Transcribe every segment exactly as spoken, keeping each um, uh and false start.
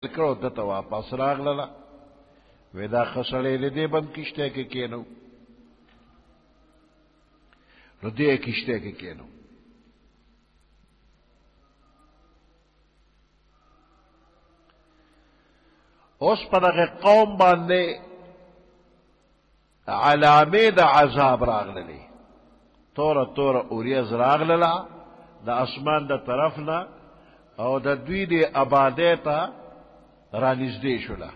کړو دته واپس راغله وې دا خسړې دې بم کشته کې کېنو نو دې کشته کې کېنو اوس په دغه قوم باندې علامې د عذاب راغللې توره توره اوریز راغلله د اسمان د طرف نه او د دوی د آبادۍ ته رانږدې شوله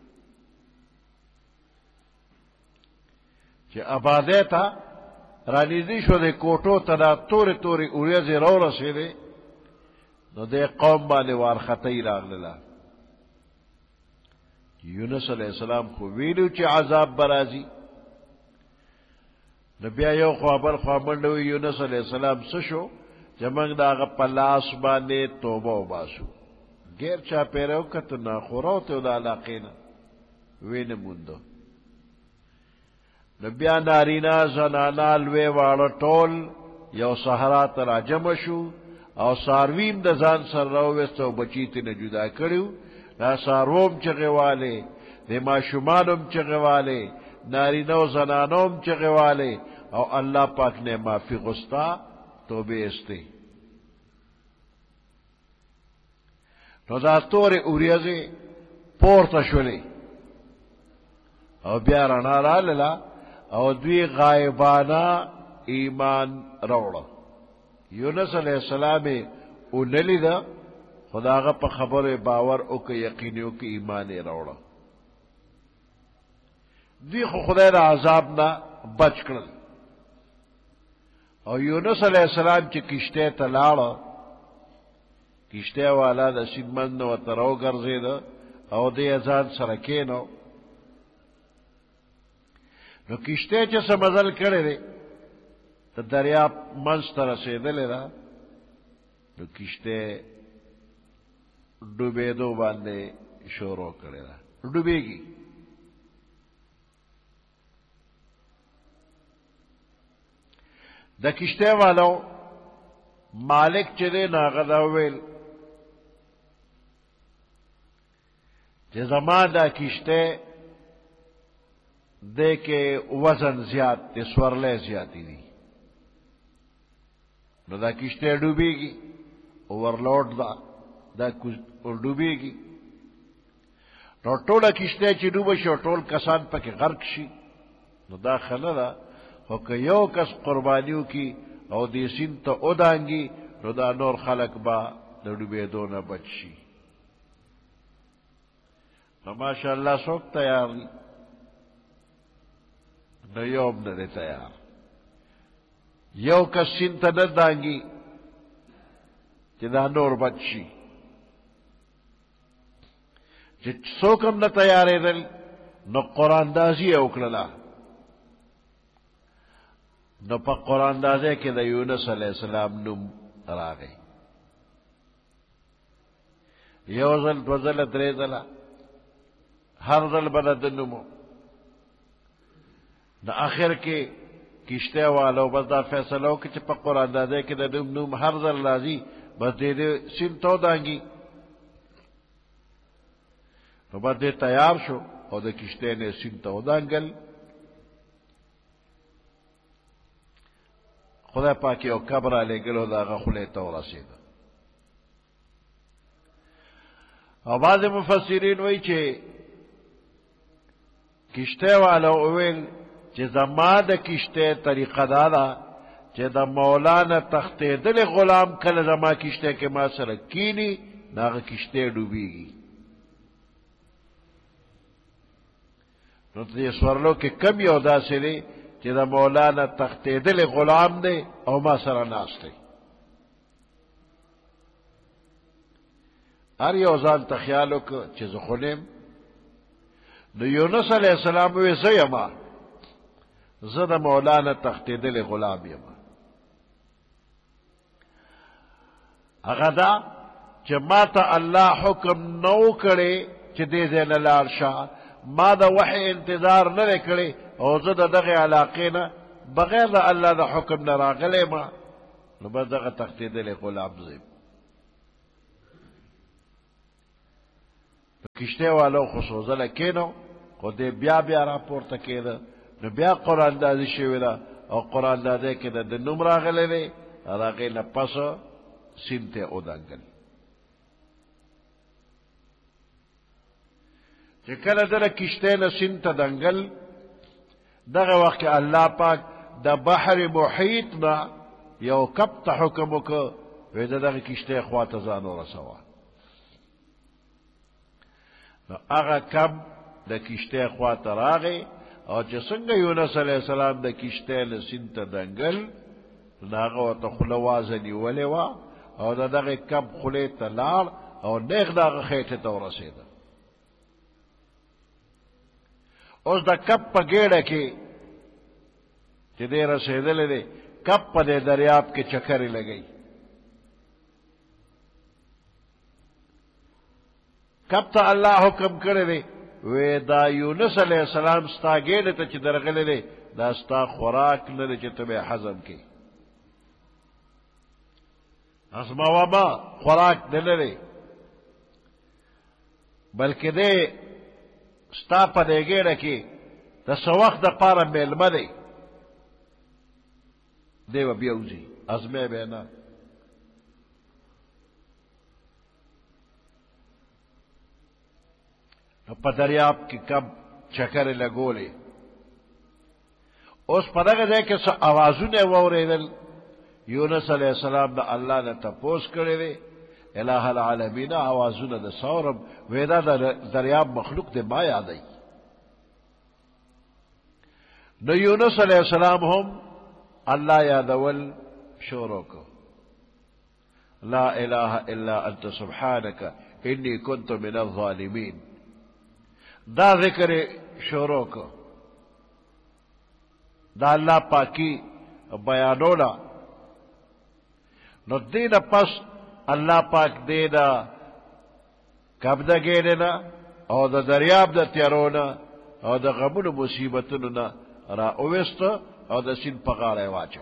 چې آبادۍ ته رانږدې شو د کوټو ته دا تورې تورې اوریځې راورسېدې نو دې قوم باندې وارخطۍ راغلله یونس علیہ السلام خو ویلو چې عذاب برازي نو بیا یو خوا بل خوا منډه وی یونس علیہ السلام څه شو چې موږ د هغه په لاس باندې توبه وباسو غیر چا پیرو کته نه خوراته د علاقې نه وینه موندو نو بیا نارینا زنانا لوی واړه ټول یو صحرا ته راجمع شو او سارویم د ځان سره راوستو بچی ته نه جدا کړیو دا ساروم چغواله د ماشومانم چغواله نارینو زنانوم چغواله او الله پاک نے معافی غستا توبه استی نو دا تورې اوریځې پورته شولې او بیا رڼا راغله او دوی غایبانه ایمان راوړه یونس علیہ السلام اونلیده خداغه په خبره باور او که یقین او که ایمان راوړه دوی خو خدای د عذاب نه بچ کړل او یونس علیہ السلام چې کشته ته لاړه کشته والا د سیمن نو ترو ګرځید او د ځان سره کېنو نو کشته چې سمزل کړي دي ته دریاب منځ ته رسېدلې ده نو کشته ډوبېدو باندې شروع کړی ده ډوبېږي د کشته والو مالک چې دی ناغه دا ویل چې زما دا کشته دې کې وزن زیات دی سورلې زیاتی دي نو دا کشته ډوبېږي اوورلوډ دا دا ډوبېږي نو ټوله کشته چې ډوبه شي ټول کسان پکې غرق شي نو دا خله ده خو که یو کس قربانیو کی او دې سیند ته ودانګي نو دا نور خلق به د ډوبېدو نه بچ شي نو ماشاءالله څوک تیار دي نو یو هم نه دی تیار یو کس سیند ته نه دانګي چې دا نور بچ شي چې څوک هم نه تیارېدل نو قرآن دازي یې وکړله نو په قرآن دازه کې د یونس علیہ السلام نوم راغی یو ځل دو ځله درې ځله هر ځل به د نومو د آخر کې کشته والو بس دا فیصله وکړه چې په قرآن دازه کې د نوم نوم هر ځل راځي بس دې دې سیند ته ودانګي نو بس دې تیار شو او د کشته نه سیند ته ودانګل خدای پاک یو قبر علی ګلو دا غخله ته ورسید او بعض مفسرین وایي چې کشته والا ویل چې زما د کشته طریقه دا ده چې د مولانا تختیدل غلام کله زما کشته کې ما سره کینی داغه کشته ډوبېږي نو دې سوارلو کې کم یو داسې دی چې دا مولانا تختیدل غلام دی او ما سره ناست دی هر یو ځان ته خیال وکړه چې زه خو نیم نو یونس علیہ السلام وی زه یما زه د مولانا تختیدل غلام یما هغه دا چې ما ته الله حکم نو کړي چې دې ځای نه لاړ شه ما د وحی انتظار نه کړي او زه د دغه علاقې نه بغیر د الله د حکم نه راغلی ما نو بس دغه تختیدلی غلام زیم کشته والو خو سوزله کینو خو دې بیا بیا راپورته کېده نو بیا قرآن اندازي شوې ده او قرآن اندازۍ کې د نوم راغلی دی د هغې نه پس سیند ته ودانګل چې کله دله کشتۍ نه سیند ته دنګل دغه وخت کې الله پاک د بحر محیط نه یو کب ته حکم وکړ وی د دغه کشتۍ خوا ته ځان ورسوه نو هغه کب د کشتۍ خوا ته راغی او چې څنګه یونس علیه السلام د کشتۍ له سیند ته دنګل نو هغه ورته خوله وازه نیولې وه او د دغه کب خولې ته لاړ او نیغ د هغه خیټې ته ورسېده اوس د کب په ګېډه کې چې دی رسېدلی دی کب په دې دریاب کې چکرې لګوي کب ته الله حکم کړی دی وی دا یونس علیه السلام ستا ګېډې ته چې درغلی دی دا ستا خوراک نه دی چې ته به هضم کړي ازموامه خوراک دی نه دی بلکې دی ستا په دې ګېډه کې د څه وخت دپاره میلمه دی دی به بیا وځي ازمې به نه نو په دریاب کې کب چکرې لګولې اوس په دغه ځای کې څه اوازونه واورېدل یونس علیه السلام د الله نه تپوس کړی دی الہ العالمین اوازونه د سورم ویدا د دریاب مخلوق دی ما یادی نو یونس علیه السلام هم الله یادول شروع کو لا اله الا انت سبحانك انی كنت من الظالمین دا ذکر شروع کو دا اللہ پاکی بیانولا نو دین پس اللہ پاک دینا کب دا گیرنا او دا دریاب دا تیرونا او دا غمون مصیبتنا را اوست او دا سین پغاڑے واچو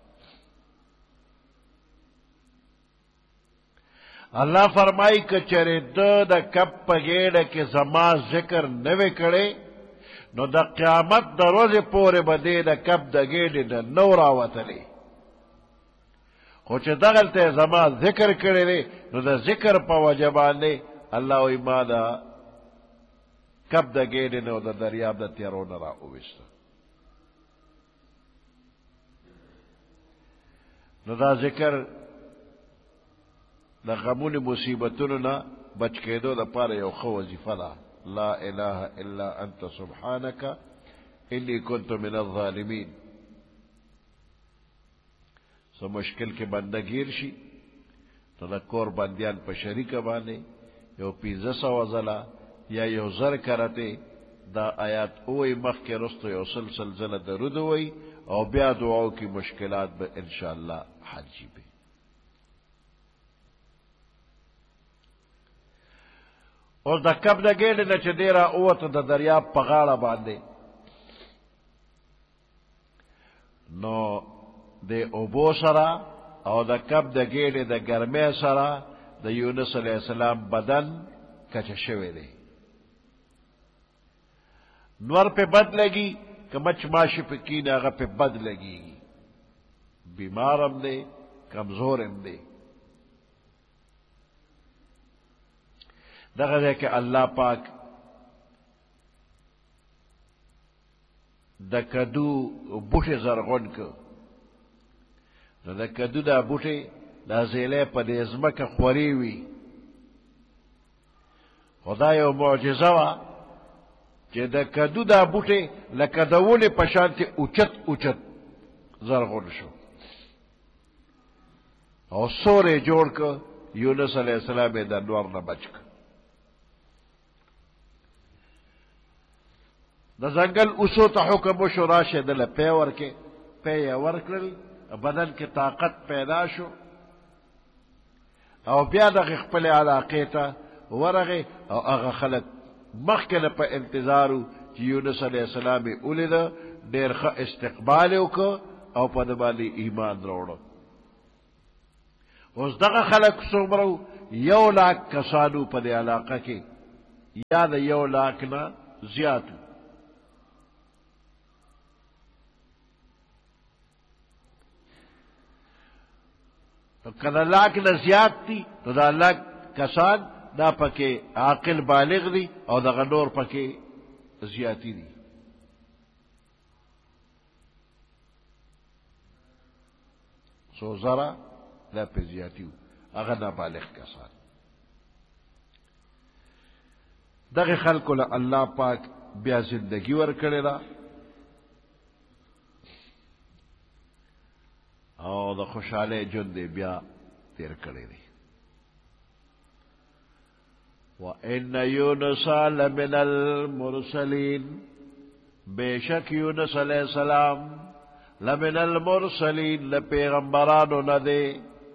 اللہ فرمائی کہ چرے دو دا کب پگیڑا کے زما ذکر نوے کڑے نو دا قیامت دا روز پورے بدے دا کب دا گیڑی دا نو راوتلی خوچ دغلتے زما ذکر کڑے لے نو دا ذکر پا وجبان لے اللہ وی ما دا کب دا گیڑی نو دا دریاب دا تیرون را اوستا نو دا ذکر دا غمون مصیبتونو نا بچ کېدو دا پاره یو خو وظیفه ده لا اله الا انت سبحانك انی كنت من الظالمین سو مشکل کې بنده گیر شي نو دا کور بندیان په شریکه باندې یو پینځه سوه ځله یا یو زر کرته دا آیات اوی مخ کې رستو یو سلسل ځله درود وی او بیا دعاو کی مشکلات به انشاءاللہ حل شي به اور دا کب دا گیڑی نا چه دیرا اوت دا دریاب پا غاڑا باندے نو دے اوبو سرا او دا کب دا گیڑی دا گرمی سرا دا یونس علیہ السلام بدن کچ شوے دے نور پہ بد لگی کہ مچ ماشی پہ کین آغا پہ بد لگی بیمارم دے کمزورم دے دغه ده کہ اللہ پاک د کدو بوټه زرغون کو نو د کدو دا بوټه دا زیله په دې ځمکه خوري وي خدای یو معجزه وا چې د کدو دا بوټه لکه د ولې په شانتي اوچت اوچت زرغون شو او سورې جوړ کو یونس علیہ السلام د نور نه بچ کو دا زنگل اسو تا حکم شو راشه دل پی ورکے پی ورکل بدن کی طاقت پیدا شو او بیا دا خپل علاقه تا ورغه او اغا خلق مخکل پا انتظارو چی یونس علیہ السلام اولی دا دیر خا استقبالیو که او پا دبالی ایمان روڑو اوز دا خلق سمرو یو لاک کسانو پا دی علاقه کی یا د یو لاک نه زیات تو کله لاک نه زیات دي نو دا لاک کسان دا پکې عاقل بالغ دي او دغه نور پکې زیاتی دي. سو زرا دا پہ زیاتی ہو اگر نابالغ کسان. دغه خلکو له الله پاک بیا زندگی ورکړې ده او د خوشحاله ژوند بیا تیر کړی دی. وَإِنَّ يُونُسَ لَمِنَ الْمُرْسَلِينَ بےشک یونس علیہ السلام لمن المرسلین لپیغمبرانو ندے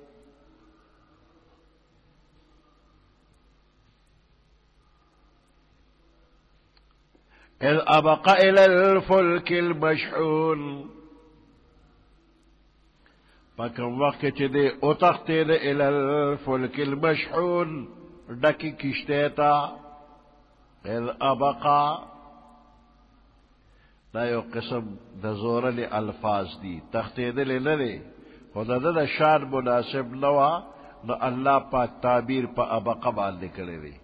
اذ ابق الى الفلك المشحون پکم وقت چی دے اتختے دے الى الفلك المشحون ڈکی کشتے تا اذ ابقا دا یو قسم د زورل الفاظ دی تختیدل نه دی خدا د شان مناسب نوا نو الله پاک تعبیر په ابقه باندې کړی دی.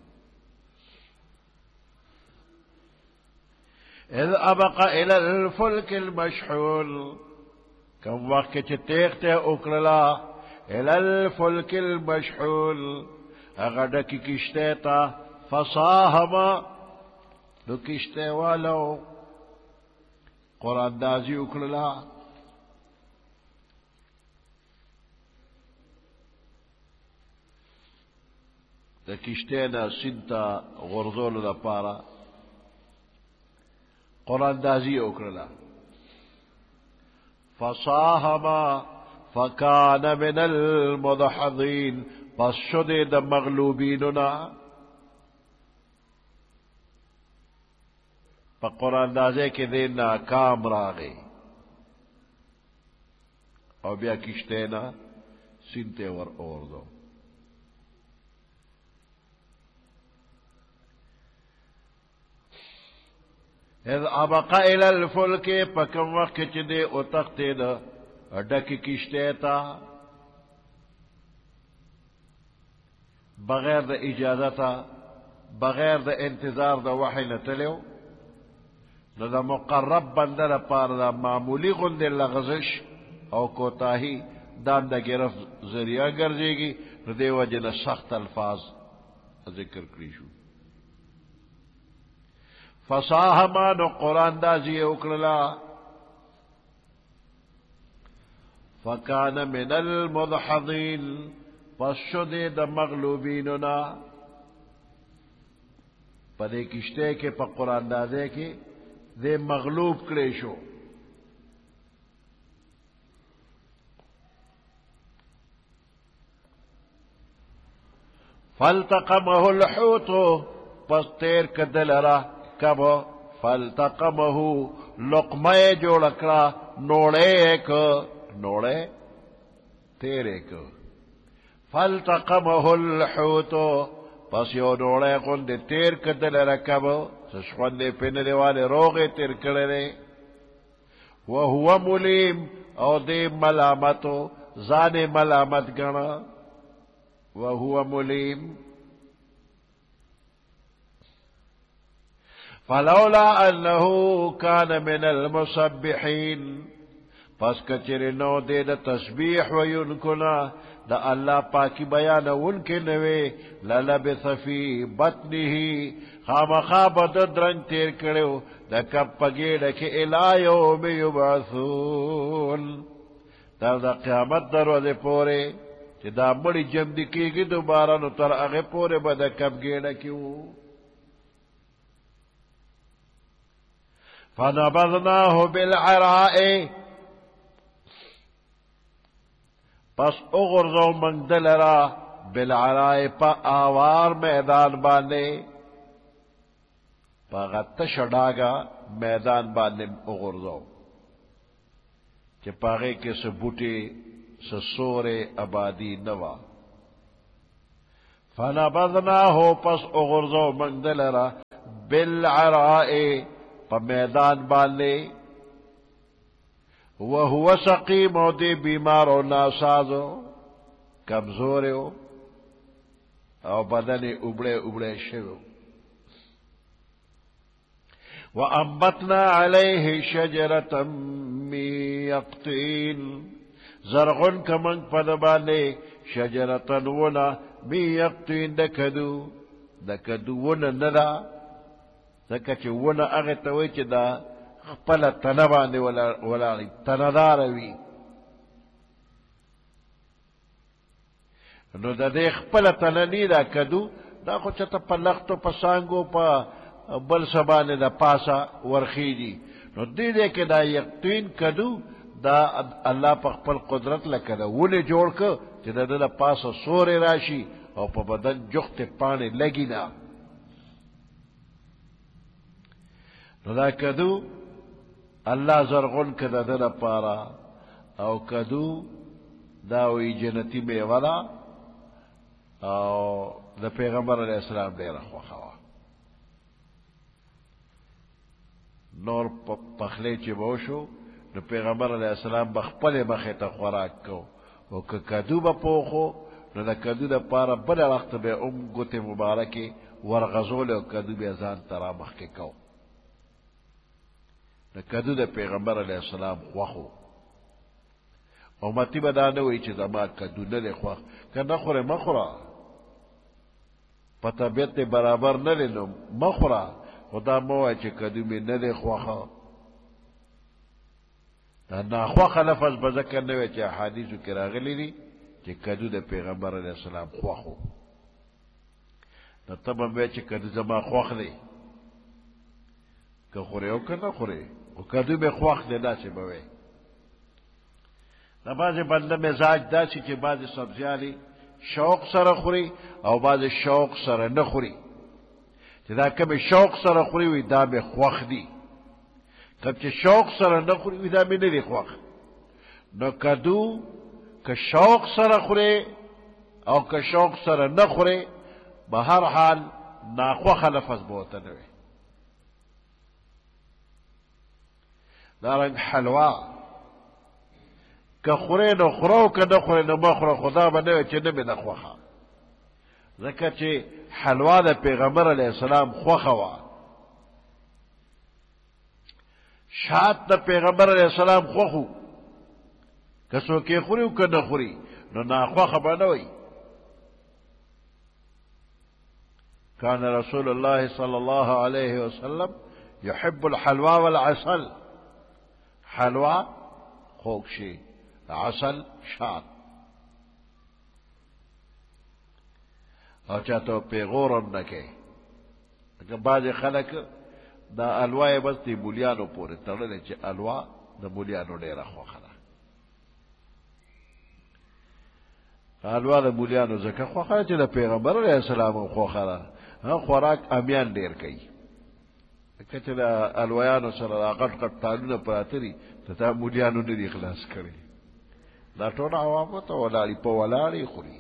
اذ ابق الى الفلك المشحون کم وقت چې تیغته وکړلا الى الفلك المشحون هغه ډکی کشته تا فصاهم نو کشته والو قرآن دازی اکڑلا دا کشتینا سنتا غرزول دا پارا قرآن دازی اکڑلا فصاہما فکان من المدحضین پس شدے دا مغلوبیننا پا قرآن دازے کے دے ناکام راغے او بیا کشتے نا سنتے ور اور دو. اذ ابقا الى الفلک پکم وقت چی دے اتختے دا ڈکی کشتے تا بغیر دا اجازتا بغیر دا انتظار دا وحی نتلیو نو دا مقرب بندر پار دا معمولی غند لغزش او کوتاہی دان دا گرفت ذریعہ گرزے گی نو دے وجہ سخت الفاظ ذکر کریشو. فصاہما نو قرآن دازی اکرلا فکان من المدحضین پس شدے دا مغلوبیننا پدے کشتے کے پا قرآن دازے کے دے مغلوب کرے شو. فالتقمه الحوت پس تیر کدلرا کب فالتقمه لقمے جوڑکڑا نوڑے ایک نوڑے تیر ایک فالتقمه الحوت پس یو نوڑے کن دے تیر کدلرا کب سشخوندے پندے والے روغے تیر کردے وہو ملیم او دے ملامتو زان ملامت گنا وہو ملیم. فلولا انہو کان من المسبحین پس کچر نو دے دا تسبیح وینکنا دا اللہ پاکی بیان ان کے نوے للبث فی بطنہی خامخا بدد رنگ تیر کرو دا کب پگیڑ کے الہ یوم یبعثون تر دا قیامت دروازے پورے چی دا مڑی جمدی کی گی دوبارہ نو تر اغی پورے با دا کب گیڑا کیوں. فنبذناہ بالعراء پس اغرزو منگ دلرا بالعراء پا آوار میدان باندے پا غت شڈاگا میدان باندے اغرزو کہ پاگے کے سبوٹے سسور آبادی نوا. فنبذناه پس اغرزو من دلرا بالعراء پا میدان باندے وهو سقیم او دے بیمارو ناسازو کمزوریو او بدن ابڑے ابڑے شو وانبتنا علیہ شجرة من یقطین زرغن کمنگ پدبانے شجرتن ونا من یقطین دکدو دکدو ونا ندا دکا چه ونا اغتوی چه دا خپل تنبانے ولاغی تنداروی نو دا دے خپل تننی دا کدو دا خو چه تا پا لختو پا سانگو پا بل سبانے دا پاسا ورخیجی نو دے دے که دا یقین کدو دا اللہ پا خپل قدرت لکده ولی جوڑ که چه دا دا پاسا سور راشی او پا بدن جخت پانے لگی نا نو دا کدو اللہ زرغن کده دا پارا او کدو داوی جنتی میولا او دا پیغمبر علیہ السلام دیر خوخوا نور پخلی چی بوشو نو پیغمبر علیہ السلام بخپل مخی تا خوراک کو او که کدو با پوخو نو دا کدو دا پارا بلا وقت بے ام گوت مبارکی ورغزول او کدو بے زان ترا مخی کو نو کدو دا پیغمبر علیہ السلام خوخو امتی بدانوی چی زمان کدو نده خوخ که نخوره مخورا پا طبیعت برابر نده نو مخورا خدا موای چی کدو می نده خوخا ناخوخ لفظ بذکر نوی چی حدیثو کراغلی دی چی کدو دا پیغمبر علیہ السلام خوخو نتبا موی چی کدو زمان خوخ دی که خوره او که نخوره او کدو می خوخ دی نا چی موی دا بعض بنده مزاج دا سی چی بعض سبزیالی شوق سر خوری او بعض شوق سر نخوری چی دا کم شوق سر خوری وی دا می خوخ دی کم چی شوق سر نخوری وی دا می ندی خوخ نو کدو که شوق سر خوری او که شوق سر نخوری بهر حال ناخوخ لفظ بوتا نوی دارنگ حلوا که خوری نو خورو که نخوری نو مخورو خدا بنوی چی نمی نخوخا ذکر چی حلوا دا پیغمبر علیہ السلام خوخوا شاد دا پیغمبر علیہ السلام خوخو کسو که خوریو که نخوری نو ناخوخ بنوی کان رسول اللہ صلی اللہ علیہ وسلم يحب الحلوا والعسل حلوا خوکشی عسل شاد او چاہتو پیغورم نکے اگر بعض خلق دا الوائی بس دی مولیانو پوری ترلے چی الوا دا مولیانو دیر خوخلا الوا دا مولیانو زکا خوخلا چی دا پیغمبر علیہ السلام خوخلا خوراک امیان دیر کئی کچھ دا الویانو سر دا غٹ غٹ تالون پراتری تا مولیانو ندی خلاص کری دا ٹونا عوامو تا ولاری پا ولاری خوری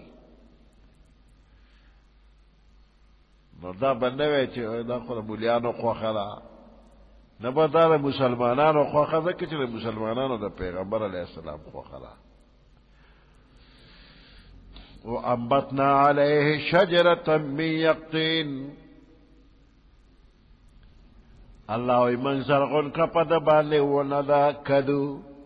نو دا بنوی چی دا خود مولیانو خوخلا نبا دا دا مسلمانانو خوخلا دا کچھ دا مسلمانانو دا پیغمبر علیہ السلام خوخلا وانبتنا علیہ شجرة من یقطین اللہ وی من زرغن کا پد بالے وندا کدو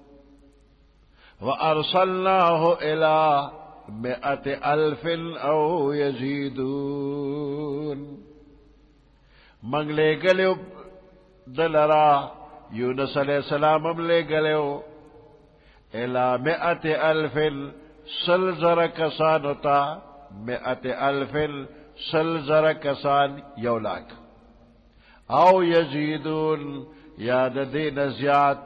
وارسلناه الى مئة الف او یزیدون منگ لے گلیو دلرا یونس علیہ السلام ہم لے گلیو الى مئة الف سل زر کسان تا مئة الف سل زر کسان یولاک او یزیدون یاد دین زیاد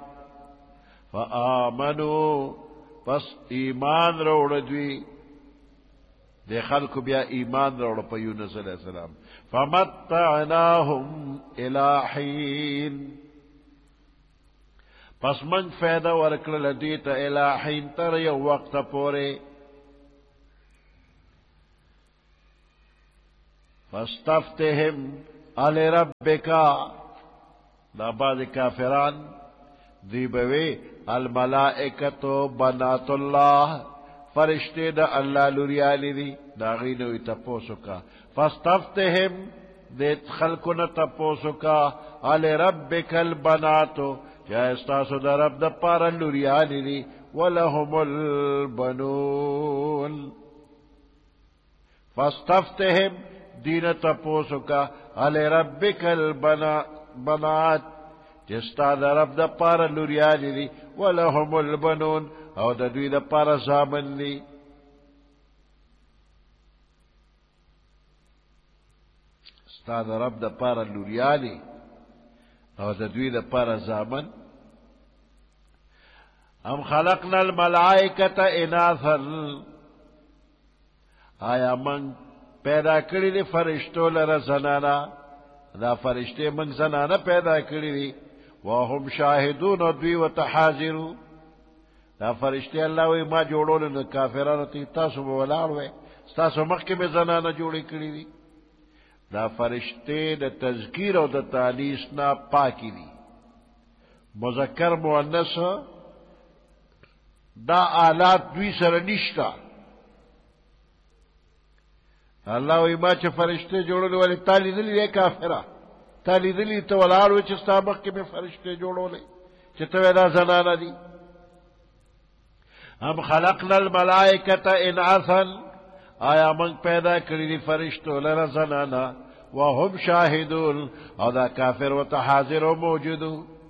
فآمنو پس ایمان روڑ دوی دے خلق بیا ایمان روڑ پا یونس علیہ السلام فمتعناهم الہین پس من فیدہ ورکل دیتا الہین تر یو وقت پورے فاستفتهم لربك دا بعض کافران دی بوی الملائکتو بنات اللہ فرشتے دا اللہ لوریالی دی دا غینوی تپوسو کا فاستفتهم دیت خلقنا تپوسو کا لربک البناتو یا استاسو دا رب دا پارا لوریالی دی ولهم البنون فاستفتهم دین تپوسو کا لربک البنات جستا دا رب دا پارا لوریالی دی ولهم البنون او دا دوی دا پارا زامن دی ستا دا رب دا پارا لوریالی او دا دوی دا پارا زامن ام خلقنا الملائکت اناثا آیا من پیدا کری دی فرشتو لر زنانا دا فرشتے من زنانا پیدا کری دی وهم شاہدون و دوی و تحاضرو دا فرشتے اللہ وی ما جوڑو لن کافران تی تاسو بولاروے ستاسو مخی میں زنانا جوڑی کری دی دا فرشتے دا تذکیر و دا تانیسنا پاکی دی مذکر مؤنث دا آلات دوی سر نشتا اللہ وی ما چه فرشتے جوڑو لے والی تالی دلی دے کافرہ تالی دلی تو والارو چستا مخی میں فرشتے جوڑو لے چتوے دا زنانا دی ہم خلقنا الملائکت انعاثا آیا من پیدا کری دی فرشتو لنا زنانا وهم شاہدون او دا کافر و تحاضر و موجودو